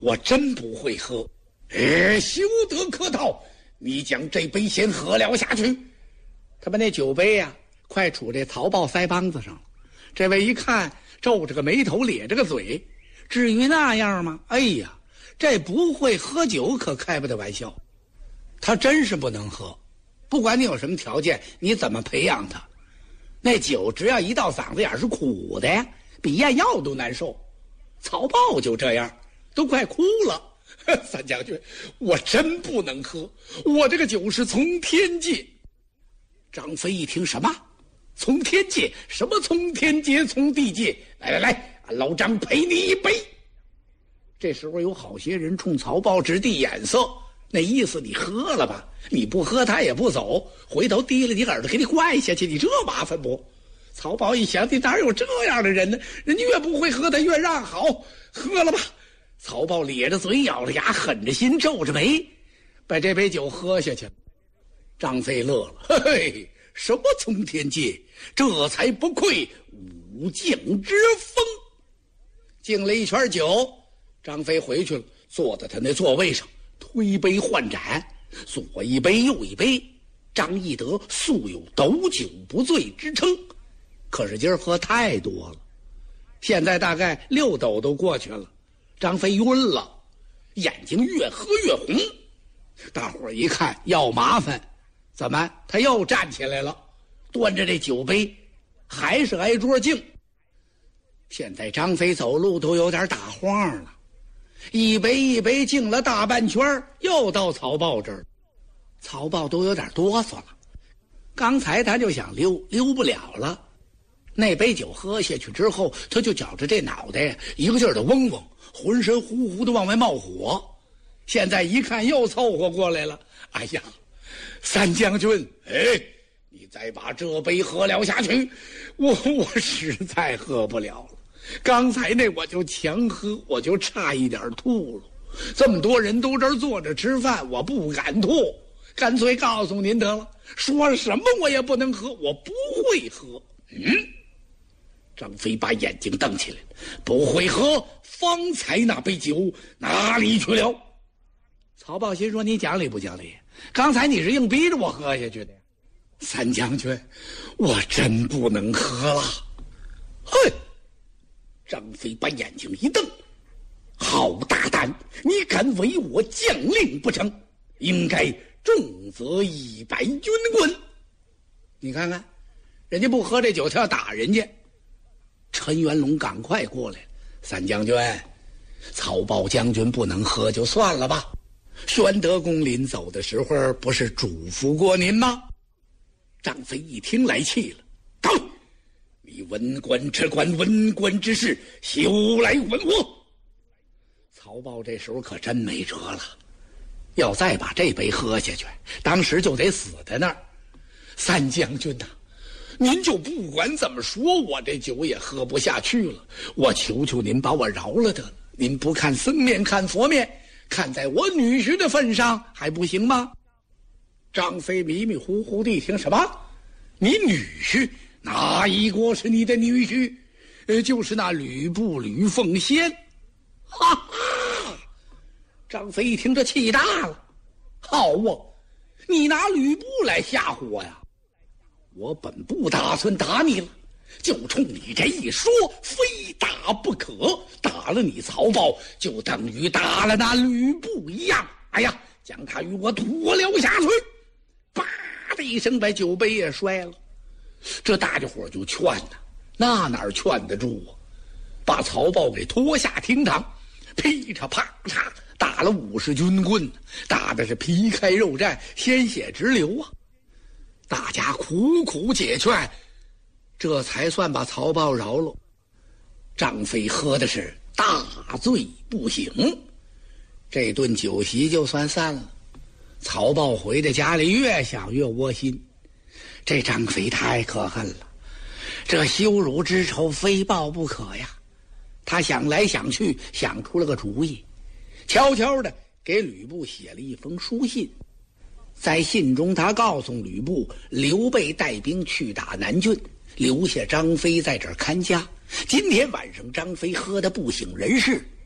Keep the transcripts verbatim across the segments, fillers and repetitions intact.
我真不会喝。哎，休得客套，你将这杯先喝了下去。他把那酒杯呀、啊，快杵这曹豹腮帮子上了。这位一看，皱着个眉头，咧着个嘴，至于那样吗？哎呀，这不会喝酒可开不得玩笑。他真是不能喝，不管你有什么条件，你怎么培养他，那酒只要一到嗓子眼是苦的呀，比咽药都难受。曹豹就这样，都快哭了。三将军，我真不能喝，我这个酒是从天界。张飞一听，什么从天界？什么从天界从地界？来来来，老张陪你一杯。这时候有好些人冲曹豹直递眼色，那意思你喝了吧，你不喝他也不走，回头提了你耳朵给你灌下去，你这麻烦不？曹豹一想，你哪有这样的人呢？人家越不会喝他越让好，喝了吧。曹豹咧着嘴，咬着牙，狠着心，皱着眉，把这杯酒喝下去了。张飞乐了，嘿嘿，什么从天界，这才不愧武将之风。敬了一圈酒，张飞回去了，坐在他那座位上，推杯换盏，左一杯右一杯。张翼德素有斗酒不醉之称，可是今儿喝太多了，现在大概六斗都过去了。张飞晕了，眼睛越喝越红。大伙儿一看要麻烦，怎么他又站起来了，端着这酒杯还是挨桌敬。现在张飞走路都有点打晃了，一杯一杯敬了大半圈，又到曹豹这儿。曹豹都有点哆嗦了，刚才他就想溜，溜不了了。那杯酒喝下去之后，他就觉着这脑袋呀一个劲儿的嗡嗡，浑身呼呼的往外冒火。现在一看又凑合过来了，哎呀，三将军，哎，你再把这杯喝了下去，我我实在喝不了了。刚才那我就强喝，我就差一点吐了。这么多人都这儿坐着吃饭，我不敢吐，干脆告诉您得了，说什么我也不能喝，我不会喝。嗯，张飞把眼睛瞪起来，不会喝，方才那杯酒哪里去了？曹豹心说，你讲理不讲理？刚才你是硬逼着我喝下去的呀。三将军，我真不能喝了。嘿，张飞把眼睛一瞪，好大胆，你敢违我将令不成？应该重则一百军棍。你看看，人家不喝这酒，他要打人家。陈元龙赶快过来，三将军，曹豹将军不能喝就算了吧，宣德公临走的时候不是嘱咐过您吗？张飞一听来气了，到，你文官只管文官之事，休来问我。曹豹这时候可真没辙了，要再把这杯喝下去，当时就得死在那儿。三将军呐、啊，您就不管怎么说，我这酒也喝不下去了，我求求您把我饶了得了。您不看僧面看佛面，看在我女婿的份上还不行吗？张飞迷迷糊糊地听，什么？你女婿？哪一国是你的女婿？呃，就是那吕布吕奉先。哈哈！张飞一听，这气大了。好啊，你拿吕布来吓唬我呀？我本不打算打你了，就冲你这一说，非打不可。打了你曹豹，就等于打了那吕布一样。哎呀，将他与我拖了下去。叭的一声，把酒杯也摔了。这大家伙就劝呐，那哪儿劝得住啊？把曹豹给拖下厅堂，噼嚓啪嚓打了五十军棍，打的是皮开肉绽，鲜血直流啊！大家苦苦解劝，这才算把曹豹饶了。张飞喝的是大醉不醒，这顿酒席就算散了。曹豹回到家里，越想越窝心，这张飞太可恨了，这羞辱之仇非报不可呀。他想来想去，想出了个主意，悄悄地给吕布写了一封书信。在信中，他告诉吕布，刘备带兵去打南郡，留下张飞在这儿看家。今天晚上张飞喝得不省人事，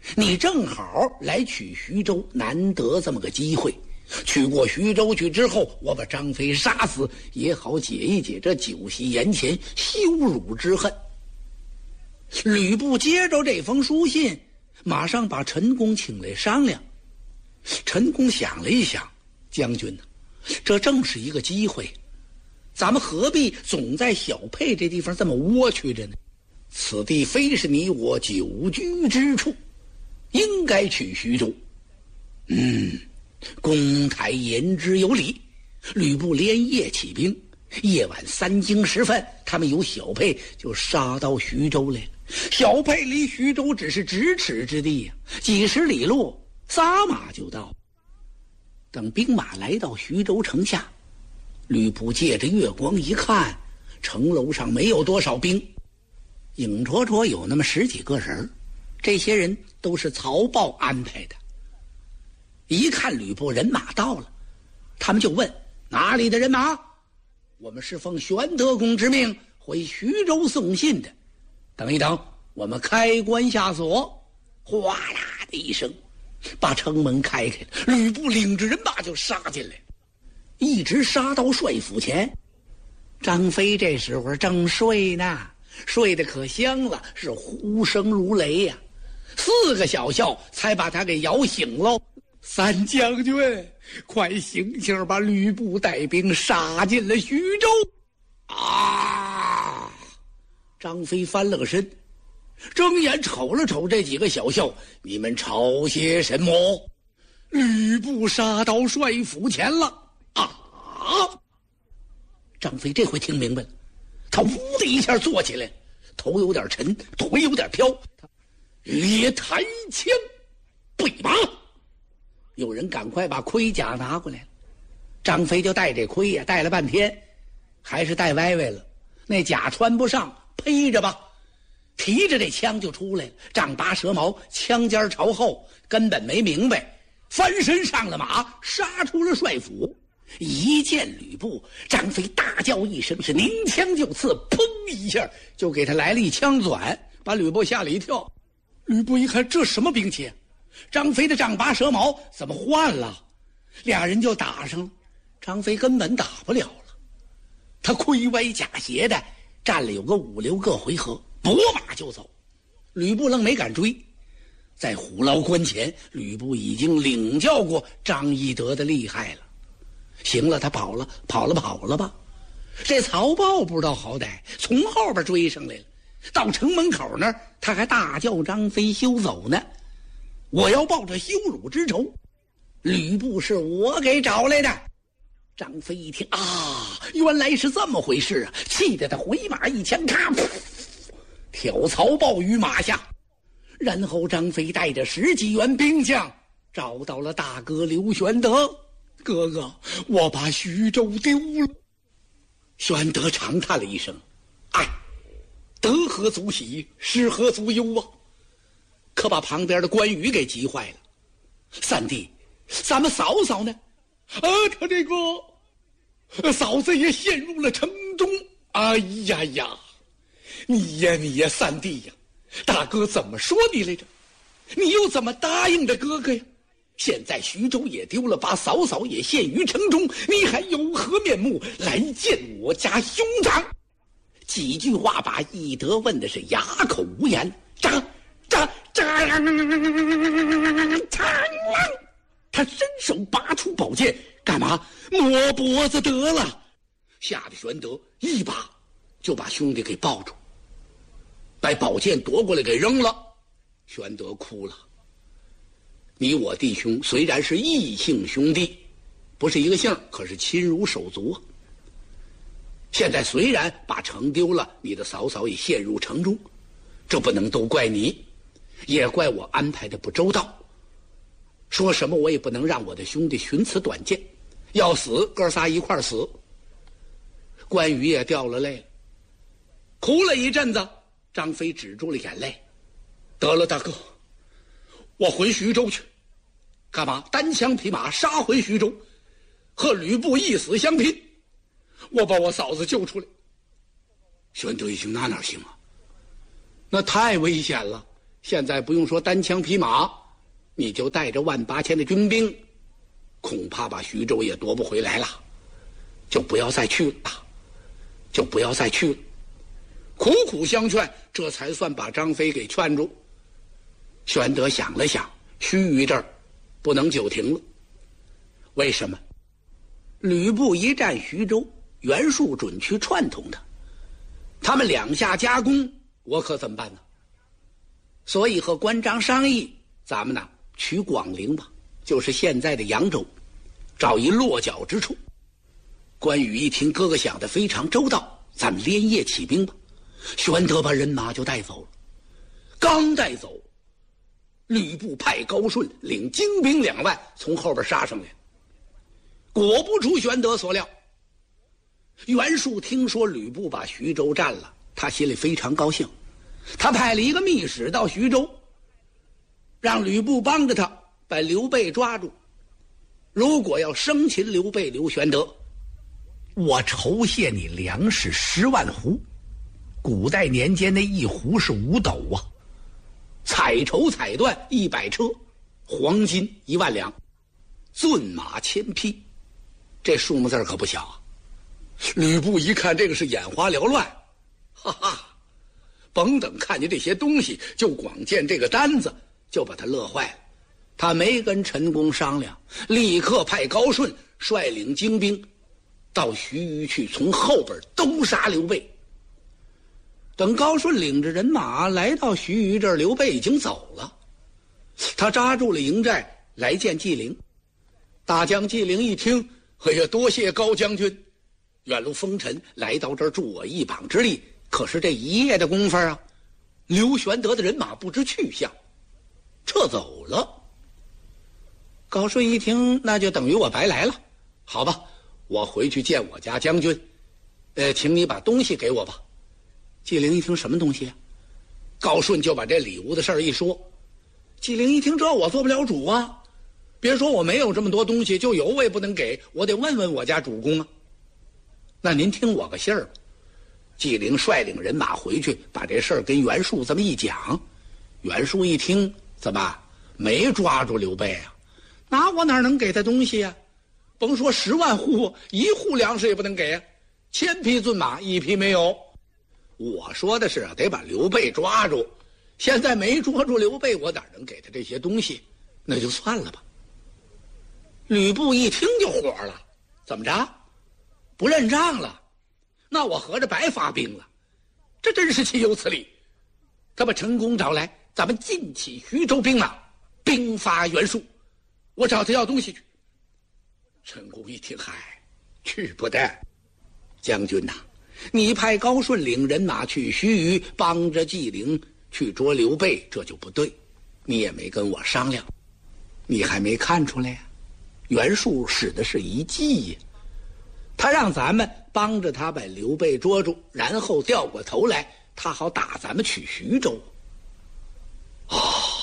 你正好来取徐州，难得这么个机会。取过徐州去之后，我把张飞杀死，也好解一解这酒席宴前羞辱之恨。吕布接着这封书信，马上把陈宫请来商量。陈宫想了一想，将军呢，这正是一个机会，咱们何必总在小沛这地方这么窝屈着呢？此地非是你我久居之处，应该取徐州。嗯，公台言之有理。吕布连夜起兵，夜晚三更时分，他们由小沛就杀到徐州来了。小沛离徐州只是咫尺之地呀、啊，几十里路，撒马就到。等兵马来到徐州城下，吕布借着月光一看，城楼上没有多少兵，影绰绰有那么十几个人，这些人都是曹豹安排的。一看吕布人马到了，他们就问哪里的人马？我们是奉玄德公之命回徐州送信的。等一等，我们开关下锁。哗啦的一声，把城门开开了，吕布领着人马就杀进来，一直杀到帅府前。张飞这时候正睡呢，睡得可香了，是呼声如雷呀、啊，四个小校才把他给摇醒喽。三将军，快醒醒，把吕布带兵杀进了徐州！啊！张飞翻了个身，睁眼瞅了瞅这几个小校，你们吵些什么？吕布杀到帅府前了！啊！张飞这回听明白了，他呜的一下坐起来，头有点沉，腿有点飘，他列抬枪，备马。有人赶快把盔甲拿过来了，张飞就戴这盔呀，戴了半天，还是戴歪歪了，那甲穿不上，披着吧，提着这枪就出来了，丈八蛇矛，枪尖朝后，根本没明白，翻身上了马，杀出了帅府。一见吕布，张飞大叫一声，是拧枪就刺，砰一下就给他来了一枪转，把吕布吓了一跳。吕布一看，这什么兵器啊？张飞的丈八蛇矛怎么换了？俩人就打上了，张飞根本打不了了，他盔歪甲斜的战了有个五六个回合，拨马就走。吕布愣没敢追，在虎牢关前，吕布已经领教过张翼德的厉害了。行了，他跑了跑了跑了吧。这曹豹不知道好歹，从后边追上来了，到城门口那儿，他还大叫张飞休走呢，我要报这羞辱之仇，吕布是我给找来的。张飞一听啊，原来是这么回事啊，气得他回马一枪，咔，挑曹豹于马下。然后张飞带着十几员兵将找到了大哥刘玄德，哥哥，我把徐州丢了。玄德长叹了一声，哎，得何足喜，失何足忧啊！可把旁边的关羽给急坏了。三弟，咱们嫂嫂呢？啊，他这个嫂子也陷入了城中。哎呀呀，你呀你呀，三弟呀，大哥怎么说你来着？你又怎么答应着哥哥呀？现在徐州也丢了，把嫂嫂也陷于城中，你还有何面目来见我家兄长？几句话把翼德问的是哑口无言。张张张！他伸手拔出宝剑，干嘛？摸脖子得了。吓得玄德一把就把兄弟给抱住，把宝剑夺过来给扔了。玄德哭了。你我弟兄虽然是异姓兄弟，不是一个姓，可是亲如手足啊。现在虽然把城丢了，你的嫂嫂也陷入城中，这不能都怪你，也怪我安排的不周到。说什么我也不能让我的兄弟寻此短见，要死哥仨一块死。关羽也掉了泪了，哭了一阵子。张飞止住了眼泪，得了大哥，我回徐州去。干嘛？单枪匹马杀回徐州，和吕布一死相拼，我把我嫂子救出来。玄德一听，那哪行啊，那太危险了， 现在不用说单枪匹马，你就带着万八千的军兵，恐怕把徐州也夺不回来了，就不要再去了，就不要再去了。苦苦相劝，这才算把张飞给劝住。玄德想了想，须臾这儿不能久停了。为什么？吕布一战徐州，袁术准去串通他，他们两下夹攻，我可怎么办呢？所以和关张商议，咱们呢取广陵吧，就是现在的扬州，找一落脚之处。关羽一听哥哥想得非常周到，咱们连夜起兵吧。玄德把人马就带走了，刚带走，吕布派高顺领精兵两万从后边杀上来。果不出玄德所料，袁术听说吕布把徐州占了，他心里非常高兴，他派了一个密使到徐州，让吕布帮着他把刘备抓住。如果要生擒刘备刘玄德，我酬谢你粮食十万斛。古代年间那一斛是五斗啊，彩绸彩缎一百车，黄金一万两，骏马千匹，这数目字可不小啊。吕布一看这个是眼花缭乱，哈哈，甭等看见这些东西，就光见这个单子就把他乐坏了。他没跟陈宫商量，立刻派高顺率领精兵到徐虞去，从后边兜杀刘备。等高顺领着人马来到徐虞这儿，刘备已经走了。他扎住了营寨来见纪灵。大将纪灵一听，哎呀，多谢高将军，远路风尘来到这儿助我一膀之力，可是这一夜的功夫啊，刘玄德的人马不知去向，撤走了。高顺一听，那就等于我白来了。好吧，我回去见我家将军，呃，请你把东西给我吧。纪灵一听，什么东西啊？高顺就把这礼物的事儿一说。纪灵一听，这我做不了主啊，别说我没有这么多东西，就有我也不能给，我得问问我家主公啊。那您听我个信儿吧。纪灵率领人马回去，把这事儿跟袁术这么一讲。袁术一听，怎么没抓住刘备啊？那我哪能给他东西啊？甭说十万户，一户粮食也不能给啊，千匹骏马一匹没有。我说的是得把刘备抓住，现在没捉住刘备，我哪能给他这些东西？那就算了吧。吕布一听就火了，怎么着？不认账了？那我合着白发兵了，这真是岂有此理！他把陈宫找来，咱们尽起徐州兵马，兵发袁术，我找他要东西去。陈宫一听，嗨，去不得。将军呐、啊，你派高顺领人马去徐虞，帮着纪灵去捉刘备，这就不对。你也没跟我商量，你还没看出来呀、啊？袁术使的是一计呀，他让咱们帮着他把刘备捉住，然后掉过头来，他好打咱们取徐州。哦，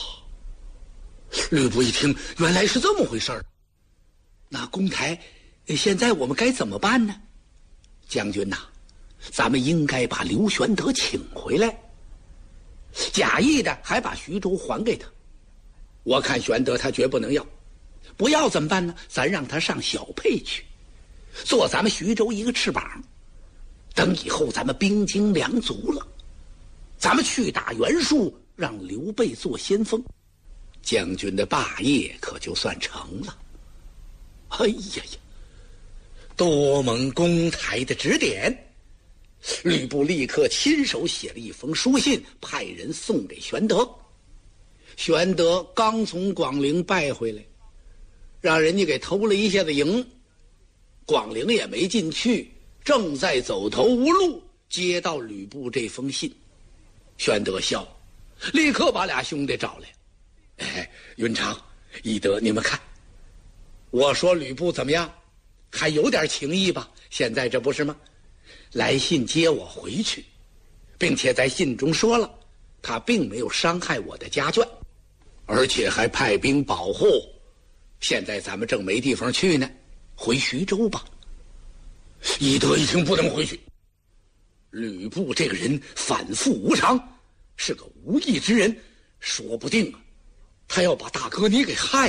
吕布一听，原来是这么回事儿。那公台，现在我们该怎么办呢？将军呐、啊，咱们应该把刘玄德请回来，假意的还把徐州还给他。我看玄德他绝不能要，不要怎么办呢？咱让他上小沛去，做咱们徐州一个翅膀。等以后咱们兵精粮足了，咱们去打袁术，让刘备做先锋，将军的霸业可就算成了。哎呀呀，多蒙公台的指点。吕布立刻亲手写了一封书信，派人送给玄德。玄德刚从广陵败回来，让人家给偷了一下子营，广陵也没进去，正在走投无路，接到吕布这封信。玄德笑，立刻把俩兄弟找来。哎，云长、翼德，你们看，我说吕布怎么样？还有点情义吧？现在这不是吗？来信接我回去，并且在信中说了，他并没有伤害我的家眷，而且还派兵保护。现在咱们正没地方去呢，回徐州吧。翼德一听，不能回去。吕布这个人反复无常，是个无义之人， 说不定啊，他要把大哥你给害